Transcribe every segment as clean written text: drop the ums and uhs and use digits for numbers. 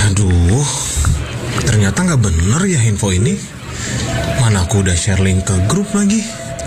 Aduh, ternyata nggak bener ya info ini. Mana aku udah share link ke grup lagi.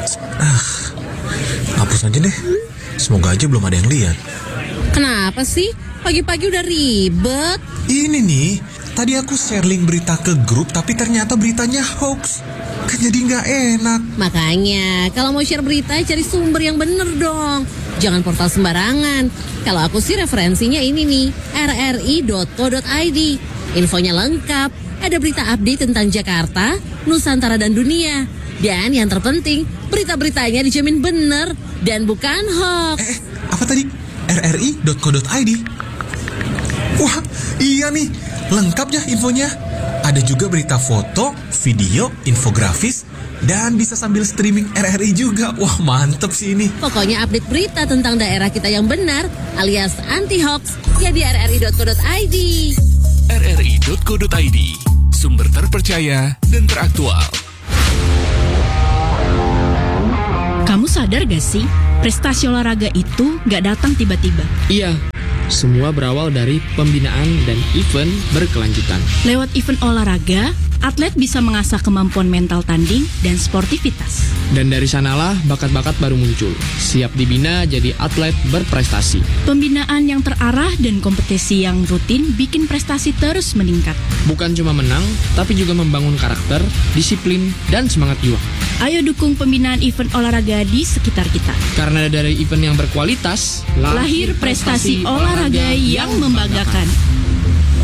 Hapus aja deh. Semoga aja belum ada yang lihat. Kenapa sih? Pagi-pagi udah ribet. Ini nih, tadi aku share link berita ke grup, tapi ternyata beritanya hoax. Kan jadi nggak enak. Makanya, kalau mau share berita, cari sumber yang bener dong. Jangan portal sembarangan. Kalau aku sih referensinya ini nih, rri.co.id. Infonya lengkap, ada berita update tentang Jakarta, Nusantara dan dunia. Dan yang terpenting, berita-beritanya dijamin bener dan bukan hoax. Apa tadi? rri.co.id? Wah, iya nih, lengkap ya infonya. Ada juga berita foto, video, infografis, dan bisa sambil streaming RRI juga. Wah, mantep sih ini. Pokoknya update berita tentang daerah kita yang benar, alias anti-hoax, ya di rri.co.id. rri.co.id, sumber terpercaya dan teraktual. Kamu sadar gak sih, prestasi olahraga itu gak datang tiba-tiba. Iya, semua berawal dari pembinaan dan event berkelanjutan. Lewat event olahraga, atlet bisa mengasah kemampuan mental tanding dan sportivitas. Dan dari sanalah bakat-bakat baru muncul, siap dibina jadi atlet berprestasi. Pembinaan yang terarah dan kompetisi yang rutin bikin prestasi terus meningkat. Bukan cuma menang, tapi juga membangun karakter, disiplin, dan semangat juang. Ayo dukung pembinaan event olahraga di sekitar kita. Karena dari event yang berkualitas, lahir prestasi olahraga yang membanggakan.